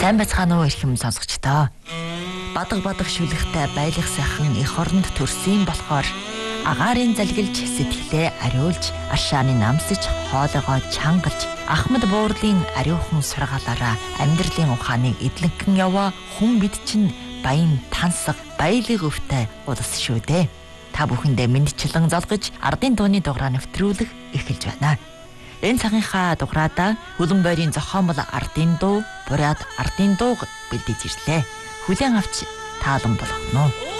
Сайн бацгаана уу эрхэм сонсогчдоо. Бадаг шүлэгтэй байлах сайхан эх оронд төрсөн болохоор агаарын залгилж сэтгэлээ ариулж аршааны намсаж хоолойгоо чангалж Ахмад буурлын ариухан сургаалаараа амьдралын ухааныг эдлэнхэн яваа хүн бид чинь баян тансаг баялаг өвтэй улс шүү дээ. Та бүхэндээ мэндчлэн залгаж ардын дууны дугаараа нэвтрүүлэх эхэлж байна. Энэ цагийнхаа дугаараада хөлөн бойрын зохион бол ардын дуу, бураад ардын дууг бэлдэж ирлээ. Хүлээн авч таалан болгоно.